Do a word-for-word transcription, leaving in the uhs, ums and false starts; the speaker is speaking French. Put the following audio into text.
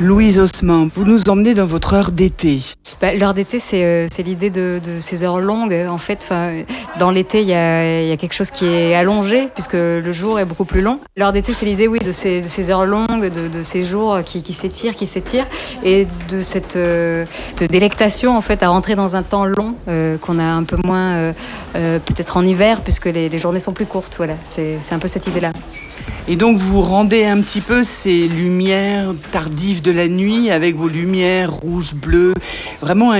Louise Haussmann, vous nous emmenez dans votre heure d'été. Bah, l'heure d'été, c'est, euh, c'est l'idée de, de ces heures longues. En fait, dans l'été, il y a, y a quelque chose qui est allongé, puisque le jour est beaucoup plus long. L'heure d'été, c'est l'idée, oui, de ces, de ces heures longues, de, de ces jours qui, qui s'étirent, qui s'étirent, et de cette euh, de délectation, en fait, à rentrer dans un temps long, euh, qu'on a un peu moins, euh, euh, peut-être en hiver, puisque les, les journées sont plus courtes. Voilà, c'est, c'est un peu cette idée-là. Et donc vous rendez un petit peu ces lumières tardives de la nuit avec vos lumières rouges, bleues, vraiment